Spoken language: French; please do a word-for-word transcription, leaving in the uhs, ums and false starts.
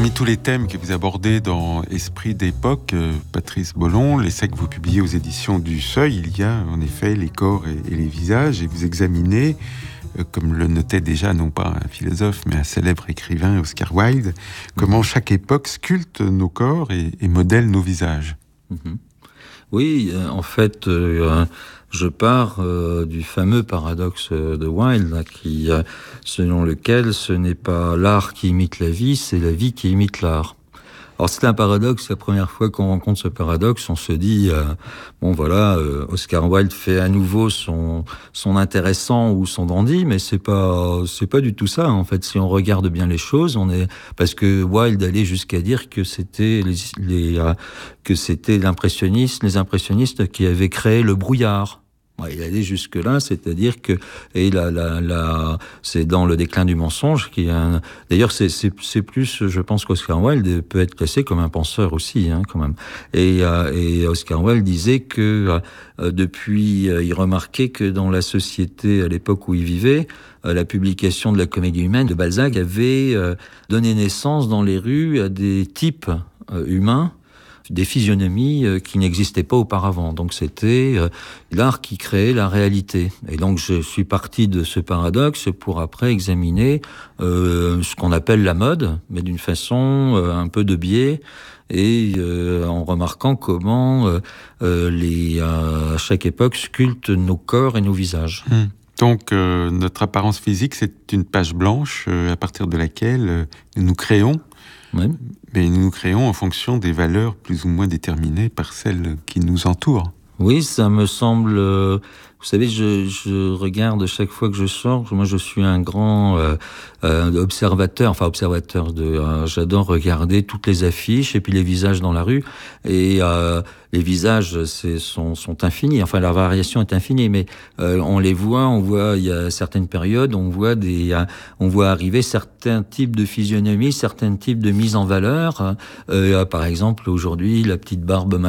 Parmi tous les thèmes que vous abordez dans Esprit d'époque, euh, Patrice Bollon, l'essai que vous publiez aux éditions du Seuil, il y a en effet les corps et, et les visages, et vous examinez, euh, comme le notait déjà non pas un philosophe, mais un célèbre écrivain, Oscar Wilde, comment chaque époque sculpte nos corps et, et modèle nos visages. Mmh. Oui, euh, en fait, euh, je pars euh, du fameux paradoxe de Wilde, là, qui, euh, selon lequel ce n'est pas l'art qui imite la vie, c'est la vie qui imite l'art. Alors c'est un paradoxe, la première fois qu'on rencontre ce paradoxe, on se dit, euh, bon voilà, euh, Oscar Wilde fait à nouveau son, son intéressant ou son dandy, mais c'est pas, c'est pas du tout ça, en fait. Si on regarde bien les choses, on est, parce que Wilde allait jusqu'à dire que c'était les, les euh, que c'était l'impressionniste, les impressionnistes qui avaient créé le brouillard. Ouais, il allait jusque là, c'est-à-dire que et la la la c'est dans Le déclin du mensonge qui est un, d'ailleurs c'est c'est c'est plus, je pense qu'Oscar Wilde peut être classé comme un penseur aussi, hein, quand même. Et euh, et Oscar Wilde disait que euh, depuis euh, il remarquait que dans la société à l'époque où il vivait, euh, la publication de la Comédie humaine de Balzac avait euh, donné naissance dans les rues à des types euh, humains, des physionomies euh, qui n'existaient pas auparavant. Donc c'était euh, l'art qui créait la réalité. Et donc je suis parti de ce paradoxe pour après examiner euh, ce qu'on appelle la mode, mais d'une façon euh, un peu de biais, et euh, en remarquant comment euh, euh, les, euh, à chaque époque sculptent nos corps et nos visages. Mmh. Donc euh, notre apparence physique, c'est une page blanche euh, à partir de laquelle euh, nous nous créons. Oui. Mais nous nous créons en fonction des valeurs plus ou moins déterminées par celles qui nous entourent. Oui, ça me semble... Euh, vous savez, je, je regarde chaque fois que je sors, moi je suis un grand euh, euh, observateur, enfin observateur de... Euh, j'adore regarder toutes les affiches et puis les visages dans la rue. Et euh, les visages c'est, sont, sont infinis, enfin la variation est infinie, mais euh, on les voit, on voit, il y a certaines périodes, on voit, des, euh, on voit arriver certains types de physionomie, certains types de mise en valeur. Euh, par exemple, aujourd'hui, la petite barbe